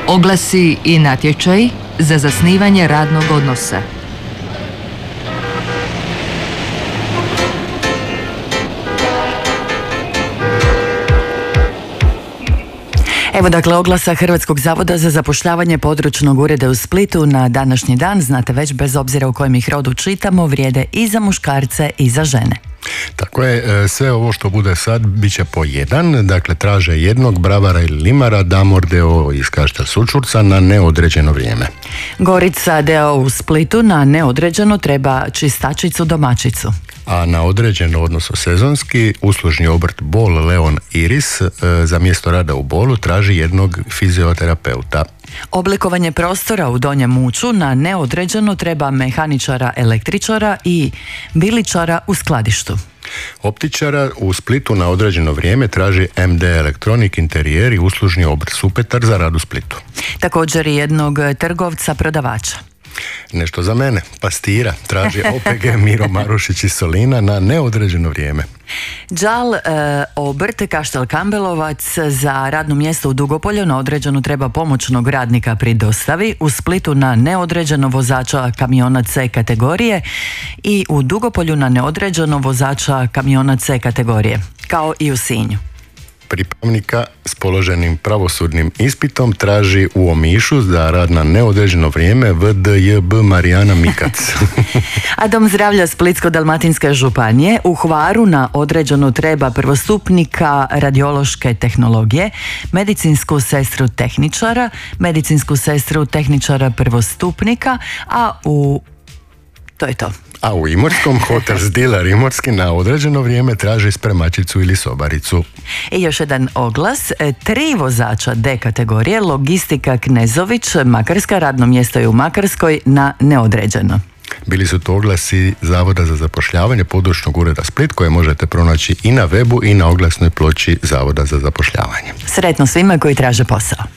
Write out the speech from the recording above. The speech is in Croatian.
Oglasi i natječaj za zasnivanje radnog odnosa. Evo dakle oglasa Hrvatskog zavoda za zapošljavanje područnog ureda u Splitu na današnji dan, znate već bez obzira u kojem ih rodu čitamo, vrijede i za muškarce i za žene. Tako je, sve ovo što bude sad bit će po jedan, dakle traže jednog bravara ili limara, Damor d.o.o. iz Kaštel Sućurca na neodređeno vrijeme. Gorica d.o.o. u Splitu na neodređeno treba čistačicu domaćicu. A na određeno, odnosno sezonski, uslužni obrt Bol Leon Iris za mjesto rada u Bolu traži jednog fizioterapeuta. Oblikovanje prostora u Donjem Muću na neodređeno treba mehaničara, električara i biličara u skladištu. Optičara u Splitu na određeno vrijeme traži MD Electronic Interijer i uslužni obrt Supetar za rad u Splitu. Također i jednog trgovca prodavača. Nešto za mene, pastira, traži OPG Miro Marušić iz Solina na neodređeno vrijeme. Đal obrt Kaštel Kambelovac za radno mjesto u Dugopolju na određeno treba pomoćnog radnika pri dostavi, u Splitu na neodređeno vozača kamiona C kategorije i u Dugopolju na neodređeno vozača kamiona C kategorije, kao i u Sinju. Pripravnika s položenim pravosudnim ispitom traži u Omišu za rad na neodređeno vrijeme VDJB Marijana Mikac. A Dom zdravlja Splitsko-dalmatinske županije u Hvaru na određeno treba prvostupnika radiološke tehnologije, medicinsku sestru tehničara, medicinsku sestru tehničara prvostupnika, to je to. A u Imotskom Hotels Dealer Imotski na određeno vrijeme traži spremačicu ili sobaricu. I još jedan oglas, 3 vozača D kategorije, logistika Knezović, Makarska, radno mjesto je u Makarskoj na neodređeno. Bili su to oglasi Zavoda za zapošljavanje područnog ureda Split koje možete pronaći i na webu i na oglasnoj ploči Zavoda za zapošljavanje. Sretno svima koji traže posao.